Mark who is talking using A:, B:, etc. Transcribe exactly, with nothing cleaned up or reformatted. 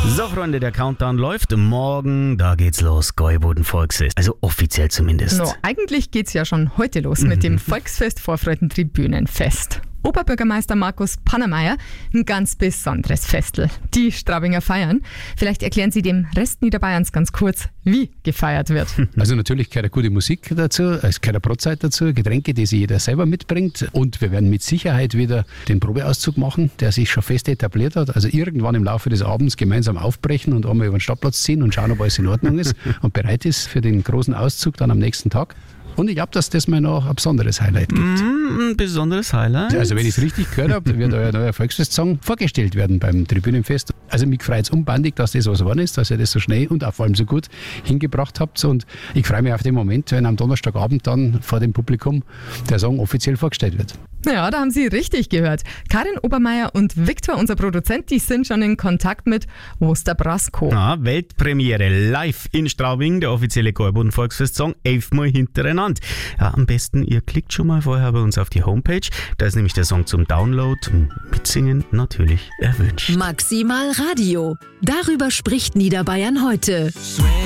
A: So, Freunde, der Countdown läuft. Morgen, da geht's los. Gäuboden Volksfest. Also offiziell zumindest.
B: No, eigentlich geht's ja schon heute los mit dem Volksfest Vorfreudentribünenfest. Oberbürgermeister Markus Pannermeier, ein ganz besonderes Festel. Die Straubinger feiern. Vielleicht erklären Sie dem Rest Niederbayerns ganz kurz, wie gefeiert wird.
C: Also natürlich gehört eine gute Musik dazu, es gehört eine Brotzeit dazu, Getränke, die sich jeder selber mitbringt, und wir werden mit Sicherheit wieder den Probeauszug machen, der sich schon fest etabliert hat. Also irgendwann im Laufe des Abends gemeinsam aufbrechen und einmal über den Stadtplatz ziehen und schauen, ob alles in Ordnung ist und bereit ist für den großen Auszug dann am nächsten Tag. Und ich glaube, dass das mal noch ein besonderes Highlight gibt.
A: Mm, ein besonderes Highlight?
C: Also wenn ich es richtig gehört habe, wird euer neuer Volksfestsong vorgestellt werden beim Tribünenfest. Also mich freut es unbandig, dass das was geworden ist, dass ihr das so schnell und auch vor allem so gut hingebracht habt. Und ich freue mich auf den Moment, wenn am Donnerstagabend dann vor dem Publikum der Song offiziell vorgestellt wird.
B: Ja, da haben Sie richtig gehört. Karin Obermeier und Viktor, unser Produzent, die sind schon in Kontakt mit Osterbrasko.
A: Ah, Weltpremiere live in Straubing, der offizielle Gäuboden Volksfest-Song, elfmal hintereinander. Ja, am besten, ihr klickt schon mal vorher bei uns auf die Homepage. Da ist nämlich der Song zum Download und Mitsingen natürlich erwünscht.
D: Maximal Radio. Darüber spricht Niederbayern heute.